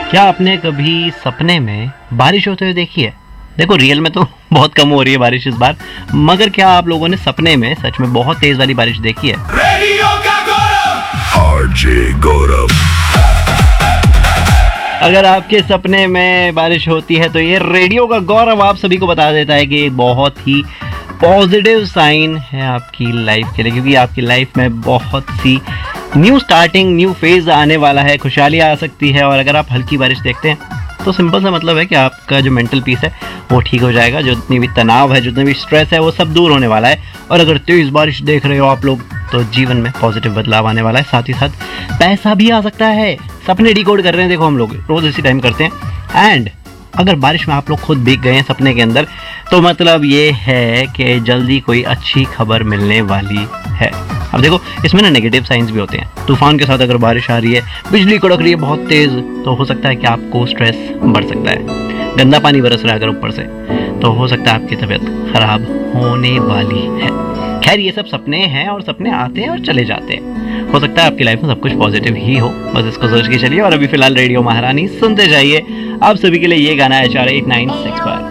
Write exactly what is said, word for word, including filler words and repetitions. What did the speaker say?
क्या आपने कभी सपने में बारिश होते हुए देखी है? देखो रियल में तो बहुत कम हो रही है बारिश इस बार, मगर क्या आप लोगों ने सपने में सच में बहुत तेज वाली बारिश देखी है? रेडियो का गौरव आरजे गौरव। अगर आपके सपने में बारिश होती है तो ये रेडियो का गौरव आप सभी को बता देता है कि एक बहुत ही पॉजिटिव साइन है आपकी लाइफ के लिए, क्योंकि आपकी लाइफ में बहुत सी न्यू स्टार्टिंग, न्यू फेज आने वाला है, खुशहाली आ सकती है। और अगर आप हल्की बारिश देखते हैं तो सिंपल सा मतलब है कि आपका जो मेंटल पीस है वो ठीक हो जाएगा, जो जितनी भी तनाव है, जितनी भी स्ट्रेस है, वो सब दूर होने वाला है। और अगर तेज बारिश देख रहे हो आप लोग तो जीवन में पॉजिटिव बदलाव आने वाला है, साथ ही साथ पैसा भी आ सकता है। सपने डिकोड कर रहे हैं, देखो हम लोग रोज इसी टाइम करते हैं। एंड अगर बारिश में आप लोग खुद भीग गए हैं सपने के अंदर तो मतलब ये है कि जल्दी कोई अच्छी खबर मिलने वाली है। अब देखो इसमें ना नेगेटिव साइंस भी होते हैं। तूफान के साथ अगर बारिश आ रही है, बिजली कड़क रही है बहुत तेज, तो हो सकता है कि आपको स्ट्रेस बढ़ सकता है। गंदा पानी बरस रहा है अगर ऊपर से तो हो सकता है आपकी तबीयत खराब होने वाली है। खैर ये सब सपने हैं और सपने आते हैं और चले जाते हैं। हो सकता है आपकी लाइफ में सब कुछ पॉजिटिव ही हो, बस इसको सोच के चलिए। और अभी फिलहाल रेडियो महारानी सुनते जाइए। आप सभी के लिए ये गाना है चार एट नाइन सिक्स पर।